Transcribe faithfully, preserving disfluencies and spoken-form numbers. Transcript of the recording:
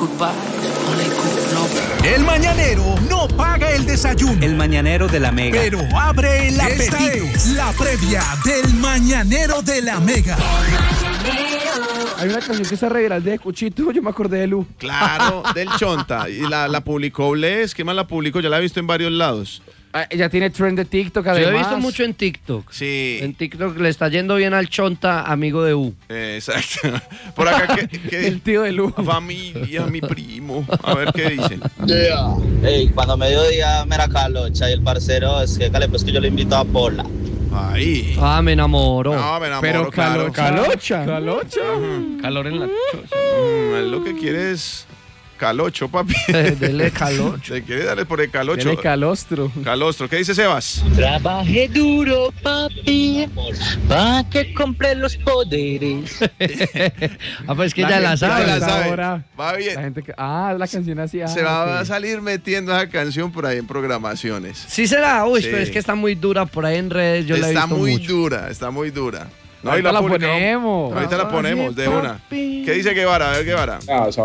El mañanero no paga el desayuno. El mañanero de la Mega. Pero abre el apetito. Esta es la previa del mañanero de la Mega. Hay una canción que está re viral de Cuchito, yo me acordé de Lu. Claro, del Chonta. Y la, la publicó Bless. ¿Qué más la publicó? Ya la he visto en varios lados. Ah, ella tiene trend de TikTok, además. Yo he visto mucho en TikTok. Sí. En TikTok le está yendo bien al Chonta, amigo de U. Exacto. Por acá, ¿qué, qué? El tío de Lu. Familia, mi primo. A ver qué dicen. Yeah. Ey, cuando mediodía me era calocha y el parcero es que, cale, pues que yo le invito a Pola. Ahí. Ah, me enamoro. No, me enamoro, Pero claro. calocha. Calocha. Uh-huh. Calor en la chocha. Mm, él lo que quiere es calocho, papi. Dele calocho. Se quiere darle por el calocho. Tiene calostro. Calostro. ¿Qué dice Sebas? Trabajé duro, papi, pa' que compre los poderes. Ah, pues que La ya la gente sabe. Ya la sabe. ahora- Va bien. La gente que, ah, la canción así. Ah, Se va a ok. salir metiendo esa canción por ahí en programaciones. Sí será, uy, Sí. pero es que está muy dura por ahí en redes, yo la he Está visto muy mucho. dura, está muy dura. No, Ahorita y la publicamos. ponemos. Ahorita la ponemos de una. ¿Qué dice Guevara? A ver, Guevara. Ah, o sea,